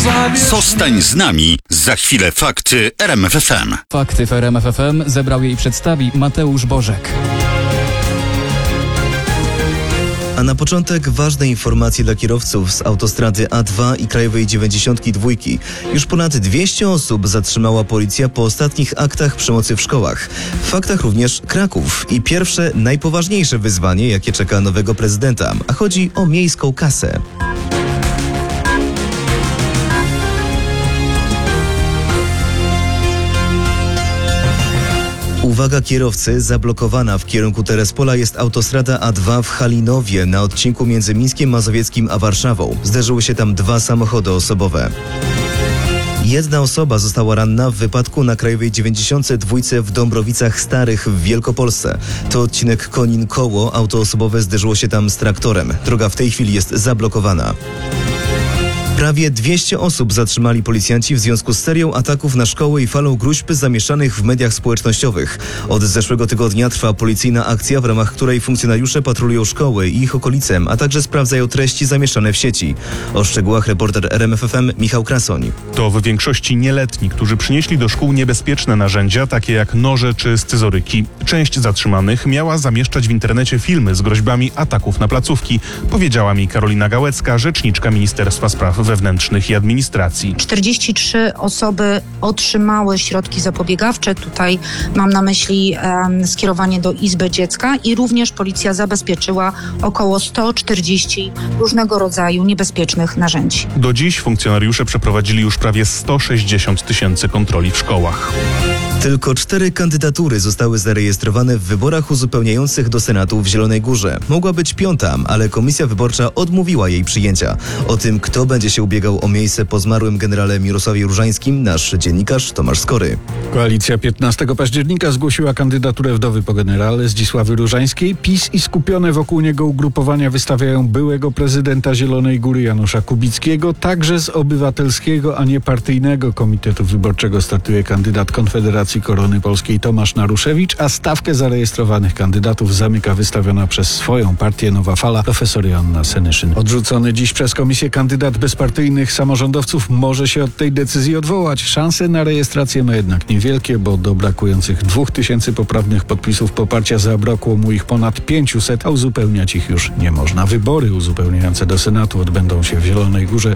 Zostań z nami. Za chwilę fakty RMF FM. Fakty w RMF FM zebrał je i przedstawi Mateusz Bożek. A na początek ważne informacje dla kierowców z autostrady A2 i Krajowej 92. Już ponad 200 osób zatrzymała policja po ostatnich aktach przemocy w szkołach. W faktach również Kraków i pierwsze, najpoważniejsze wyzwanie, jakie czeka nowego prezydenta, a chodzi o miejską kasę. Uwaga kierowcy, zablokowana w kierunku Terespola jest autostrada A2 w Halinowie na odcinku między Mińskiem Mazowieckim a Warszawą. Zderzyły się tam dwa samochody osobowe. Jedna osoba została ranna w wypadku na Krajowej 92 w Dąbrowicach Starych w Wielkopolsce. To odcinek Konin-Koło, auto osobowe zderzyło się tam z traktorem. Droga w tej chwili jest zablokowana. Prawie 200 osób zatrzymali policjanci w związku z serią ataków na szkoły i falą gróźb zamieszczanych w mediach społecznościowych. Od zeszłego tygodnia trwa policyjna akcja, w ramach której funkcjonariusze patrolują szkoły i ich okolice, a także sprawdzają treści zamieszczane w sieci. O szczegółach reporter RMF FM Michał Krasoń. To w większości nieletni, którzy przynieśli do szkół niebezpieczne narzędzia, takie jak noże czy scyzoryki. Część zatrzymanych miała zamieszczać w internecie filmy z groźbami ataków na placówki, powiedziała mi Karolina Gałecka, rzeczniczka Ministerstwa Spraw Wewnętrznych i Administracji. 43 osoby otrzymały środki zapobiegawcze. Tutaj mam na myśli skierowanie do Izby Dziecka i również policja zabezpieczyła około 140 różnego rodzaju niebezpiecznych narzędzi. Do dziś funkcjonariusze przeprowadzili już prawie 160 000 kontroli w szkołach. Tylko 4 kandydatury zostały zarejestrowane w wyborach uzupełniających do Senatu w Zielonej Górze. Mogła być 5., ale komisja wyborcza odmówiła jej przyjęcia. O tym, kto będzie się ubiegał o miejsce po zmarłym generale Mirosławie Różańskim, nasz dziennikarz Tomasz Skory. Koalicja 15 października zgłosiła kandydaturę wdowy po generale Zdzisławy Różańskiej. PiS i skupione wokół niego ugrupowania wystawiają byłego prezydenta Zielonej Góry Janusza Kubickiego. Także z obywatelskiego, a nie partyjnego komitetu wyborczego startuje kandydat Konfederacji Korony Polskiej Tomasz Naruszewicz, a stawkę zarejestrowanych kandydatów zamyka wystawiona przez swoją partię Nowa Fala profesor Joanna Senyszyn. Odrzucony dziś przez komisję kandydat bezpartyjnych samorządowców może się od tej decyzji odwołać. Szanse na rejestrację ma jednak niewielkie, bo do brakujących 2000 poprawnych podpisów poparcia zabrakło mu ich ponad 500, a uzupełniać ich już nie można. Wybory uzupełniające do Senatu odbędą się w Zielonej Górze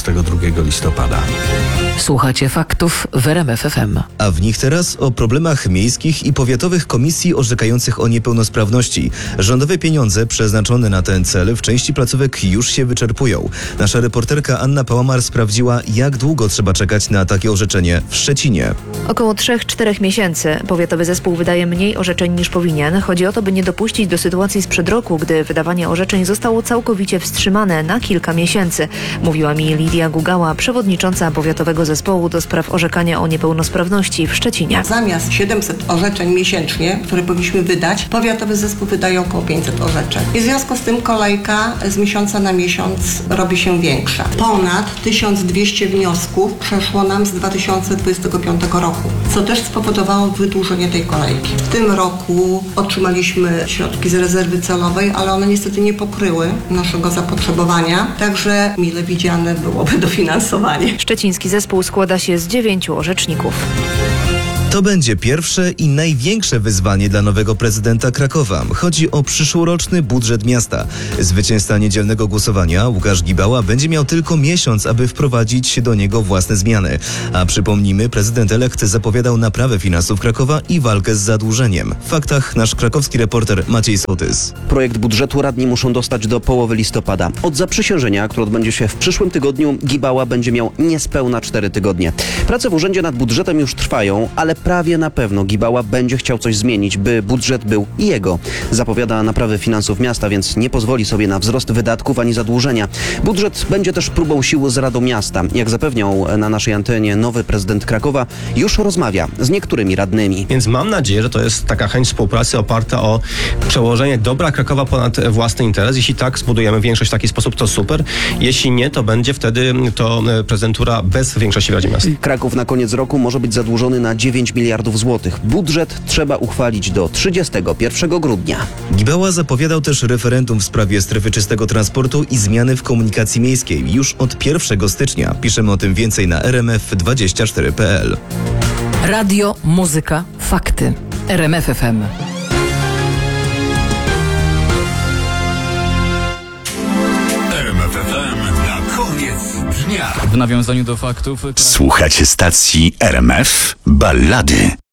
22 listopada. Słuchacie faktów w RMF FM. A w nich teraz o problemach miejskich i powiatowych komisji orzekających o niepełnosprawności. Rządowe pieniądze przeznaczone na ten cel w części placówek już się wyczerpują. Nasza reporterka Anna Pałamar sprawdziła, jak długo trzeba czekać na takie orzeczenie w Szczecinie. Około 3-4 miesięcy. Powiatowy zespół wydaje mniej orzeczeń niż powinien. Chodzi o to, by nie dopuścić do sytuacji sprzed roku, gdy wydawanie orzeczeń zostało całkowicie wstrzymane na kilka miesięcy. Mówiła mi Lidia Gugała, przewodnicząca Powiatowego Zespołu do spraw orzekania o niepełnosprawności w Szczecinie. Zamiast 700 orzeczeń miesięcznie, które powinniśmy wydać, Powiatowy Zespół wydaje około 500 orzeczeń. I w związku z tym kolejka z miesiąca na miesiąc robi się większa. Ponad 1200 wniosków przeszło nam z 2025 roku, co też spowodowało wydłużenie tej kolejki. W tym roku otrzymaliśmy środki z rezerwy celowej, ale one niestety nie pokryły naszego zapotrzebowania, także mile widziane byłoby dofinansowanie. Szczeciński zespół składa się z 9 orzeczników. To będzie pierwsze i największe wyzwanie dla nowego prezydenta Krakowa. Chodzi o przyszłoroczny budżet miasta. Zwycięzca niedzielnego głosowania, Łukasz Gibała, będzie miał tylko miesiąc, aby wprowadzić do niego własne zmiany. A przypomnijmy, prezydent elekt zapowiadał naprawę finansów Krakowa i walkę z zadłużeniem. W faktach nasz krakowski reporter Maciej Sołtys. Projekt budżetu radni muszą dostać do połowy listopada. Od zaprzysiężenia, które odbędzie się w przyszłym tygodniu, Gibała będzie miał niespełna 4 tygodnie. Prace w urzędzie nad budżetem już trwają, ale prawie na pewno Gibała będzie chciał coś zmienić, by budżet był jego. Zapowiada naprawę finansów miasta, więc nie pozwoli sobie na wzrost wydatków ani zadłużenia. Budżet będzie też próbą sił z Radą Miasta. Jak zapewniał na naszej antenie nowy prezydent Krakowa, już rozmawia z niektórymi radnymi. Więc mam nadzieję, że to jest taka chęć współpracy oparta o przełożenie dobra Krakowa ponad własny interes. Jeśli tak zbudujemy większość w taki sposób, to super. Jeśli nie, to będzie wtedy to prezydentura bez większości w Radzie Miasta. Kraków na koniec roku może być zadłużony na 9 10 miliardów złotych. Budżet trzeba uchwalić do 31 grudnia. Gibała zapowiadał też referendum w sprawie strefy czystego transportu i zmiany w komunikacji miejskiej już od 1 stycznia. Piszemy o tym więcej na rmf24.pl. Radio, muzyka, fakty. RMF FM. RMF FM na koniec dnia. W nawiązaniu do faktów... Słuchacie stacji RMF Ballady.